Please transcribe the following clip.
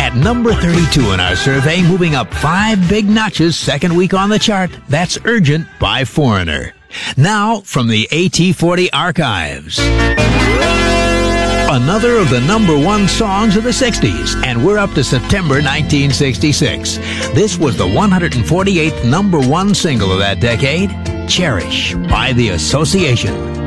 At number 32 in our survey, moving up 5 big notches, second week on the chart, that's Urgent by Foreigner. Now, from the AT40 archives. Another of the number one songs of the 60s, and we're up to September 1966. This was the 148th number one single of that decade, Cherish by The Association.